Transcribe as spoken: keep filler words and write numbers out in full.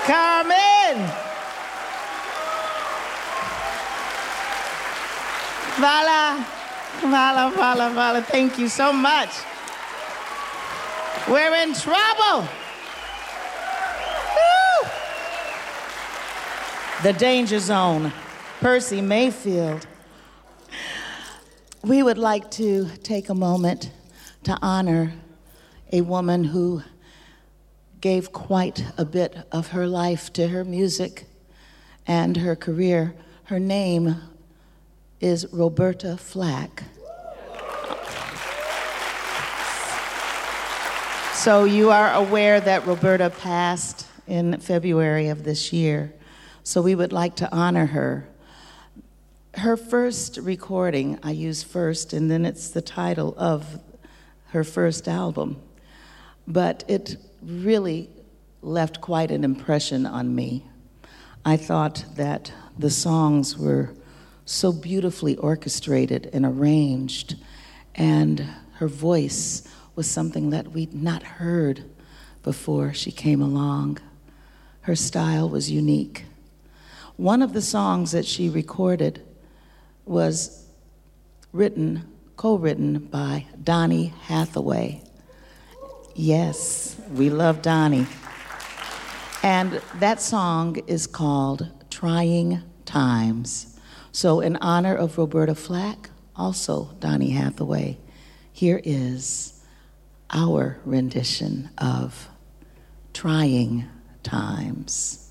Carmen. Vala, Vala, Vala, Vala, thank you so much. We're in trouble. Woo. The Danger Zone, Percy Mayfield. We would like to take a moment to honor a woman who gave quite a bit of her life to her music and her career. Her name is Roberta Flack. So you are aware that Roberta passed in February of this year. So we would like to honor her. Her first recording, I use first, and then it's the title of her first album. But it really left quite an impression on me. I thought that the songs were so beautifully orchestrated and arranged, and her voice was something that we'd not heard before she came along. Her style was unique. One of the songs that she recorded was written, co-written by Donny Hathaway. Yes, we love Donny. And that song is called Trying Times. So in honor of Roberta Flack, also Donny Hathaway, here is our rendition of Trying Times.